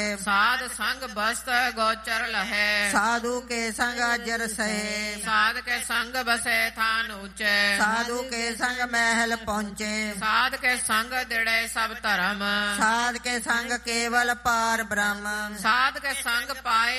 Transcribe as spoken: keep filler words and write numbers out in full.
ਸਾਧ ਸੰਗ ਬਸਤ ਗੋਚਰ ਲਹੈ ਸਾਧੂ ਕੇ ਸੰਗ ਅਜਰ ਸਹੇ ਸਾਧ ਕੇ ਸੰਗ ਬਸੇ ਥਾਨ ਉੱਚੇ ਸਾਧੂ ਕੇ ਸੰਗ ਮਹਿਲ ਪਹੁੰਚੇ ਸਾਧ ਕੇ ਸੰਗ ਦਿੜੇ ਸਭ ਧਰਮ ਸਾਧ ਕੇ ਸੰਗ ਕੇਵਲ ਪਾਰ ਬ੍ਰਹਮ ਸਾਧ ਕੇ ਸੰਗ ਪਾਏ